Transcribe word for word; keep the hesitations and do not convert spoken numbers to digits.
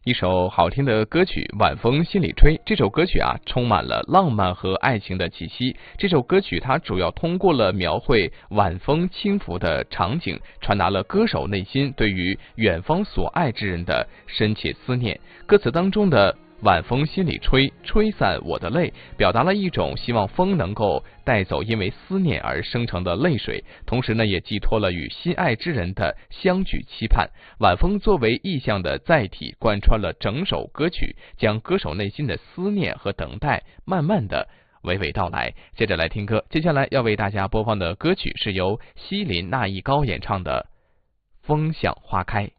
一首好听的歌曲《晚风心里吹》，这首歌曲啊充满了浪漫和爱情的气息。这首歌曲它主要通过了描绘晚风轻拂的场景，传达了歌手内心对于远方所爱之人的深切思念。歌词当中的晚风心里吹，吹散我的泪，表达了一种希望风能够带走因为思念而生成的泪水，同时呢，也寄托了与心爱之人的相聚期盼。晚风作为意象的载体，贯穿了整首歌曲，将歌手内心的思念和等待慢慢的娓娓道来。接着来听歌，接下来要为大家播放的歌曲是由希林那一高演唱的《风向花开》。